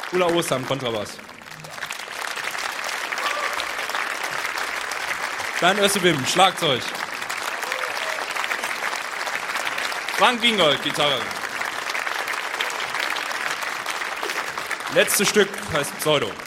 Ulla Oster am Kontrabass. Dan Össebim, Schlagzeug. Frank Wingold, Gitarre. Letztes Stück heißt Pseudo.